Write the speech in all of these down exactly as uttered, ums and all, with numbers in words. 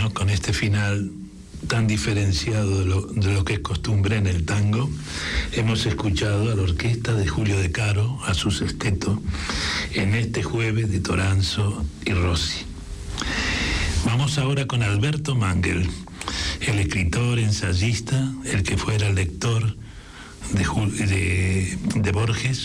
Bueno, con este final tan diferenciado de lo, de lo que es costumbre en el tango, hemos escuchado a la orquesta de Julio De Caro, a su sexteto, en este jueves de Toranzo y Rossi. Vamos ahora con Alberto Mangel, el escritor, ensayista, el que fuera lector de, de, de Borges,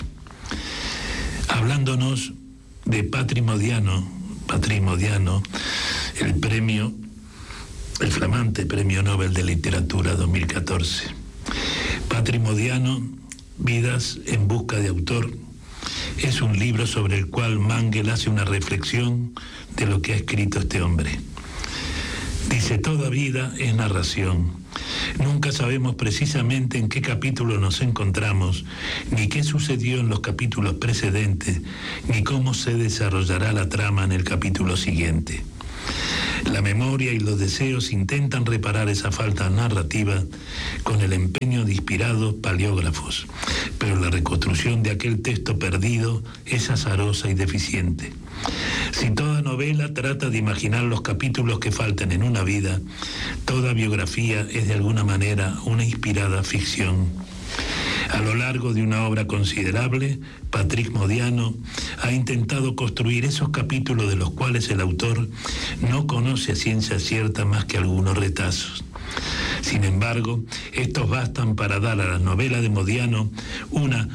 hablándonos de Patri Modiano, Patri Modiano, el premio, el flamante Premio Nobel de Literatura dos mil catorce. Patri Modiano, Vidas en busca de autor, es un libro sobre el cual Mangel hace una reflexión de lo que ha escrito este hombre. Dice: toda vida es narración. Nunca sabemos precisamente en qué capítulo nos encontramos, ni qué sucedió en los capítulos precedentes, ni cómo se desarrollará la trama en el capítulo siguiente. La memoria y los deseos intentan reparar esa falta narrativa con el empeño de inspirados paleógrafos, pero la reconstrucción de aquel texto perdido es azarosa y deficiente. Si toda novela trata de imaginar los capítulos que faltan en una vida, toda biografía es de alguna manera una inspirada ficción. A lo largo de una obra considerable, Patri Modiano ha intentado construir esos capítulos de los cuales el autor no conoce a ciencia cierta más que algunos retazos. Sin embargo, estos bastan para dar a la novela de Modiano una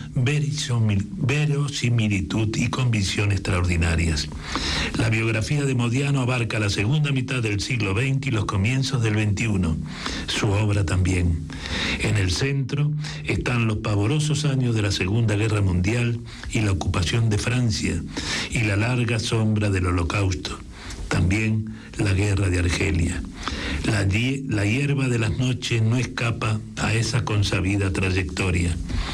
verosimilitud y convicción extraordinarias. La biografía de Modiano abarca la segunda mitad del siglo veinte y los comienzos del veintiuno, su obra también. En el centro están los pavorosos años de la Segunda Guerra Mundial y la ocupación de Francia, y la larga sombra del Holocausto. También la guerra de Argelia. La, la hierba de las noches no escapa a esa consabida trayectoria.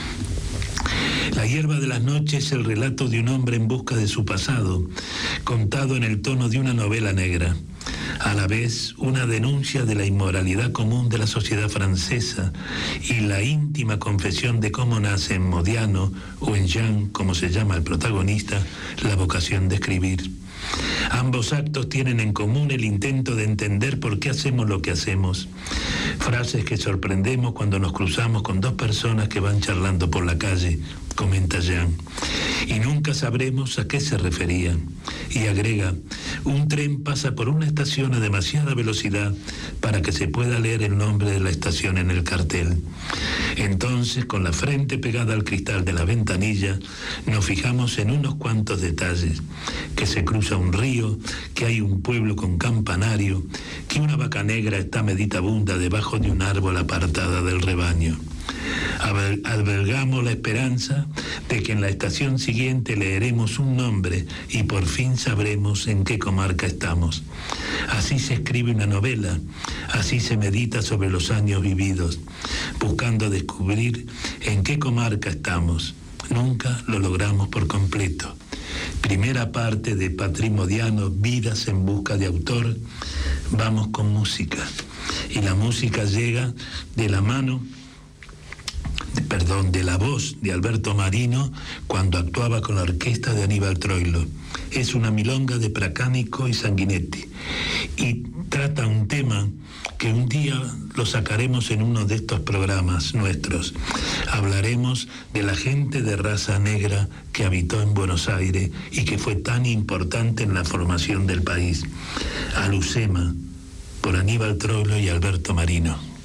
La hierba de las noches es el relato de un hombre en busca de su pasado, contado en el tono de una novela negra. A la vez, una denuncia de la inmoralidad común de la sociedad francesa y la íntima confesión de cómo nace en Modiano, o en Jean, como se llama el protagonista, la vocación de escribir. Ambos actos tienen en común el intento de entender por qué hacemos lo que hacemos. Frases que sorprendemos cuando nos cruzamos con dos personas que van charlando por la calle, comenta Jean, y nunca sabremos a qué se referían. Y agrega: un tren pasa por una estación a demasiada velocidad para que se pueda leer el nombre de la estación en el cartel. Entonces, con la frente pegada al cristal de la ventanilla, nos fijamos en unos cuantos detalles: que se cruza un río, que hay un pueblo con campanario, que una vaca negra está meditabunda debajo de un árbol apartada del rebaño. Albergamos la esperanza de que en la estación siguiente leeremos un nombre y por fin sabremos en qué comarca estamos. Así se escribe una novela, así se medita sobre los años vividos, buscando descubrir en qué comarca estamos. Nunca lo logramos por completo. Primera parte de Patri Modiano, Vidas en busca de autor. Vamos con música. Y la música llega de la mano perdón, de la voz de Alberto Marino cuando actuaba con la orquesta de Aníbal Troilo. Es una milonga de Pracánico y Sanguinetti y trata un tema que un día lo sacaremos en uno de estos programas nuestros. Hablaremos de la gente de raza negra que habitó en Buenos Aires y que fue tan importante en la formación del país. Alucema, por Aníbal Troilo y Alberto Marino.